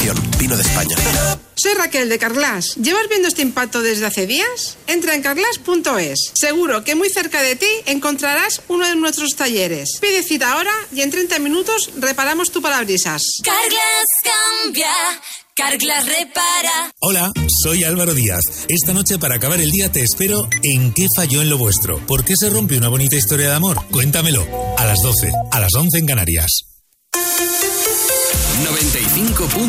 denominación, vino de España. Soy Raquel de Carglass. ¿Llevas viendo este impacto desde hace días? Entra en carglass.es. Seguro que muy cerca de ti encontrarás uno de nuestros talleres. Pide cita ahora y en 30 minutos reparamos tu parabrisas. Carglass cambia, Carglass repara. Hola, soy Álvaro Díaz. Esta noche para acabar el día te espero en ¿Qué falló en lo vuestro? ¿Por qué se rompe una bonita historia de amor? Cuéntamelo. A las 12, a las 11 en Canarias. 95.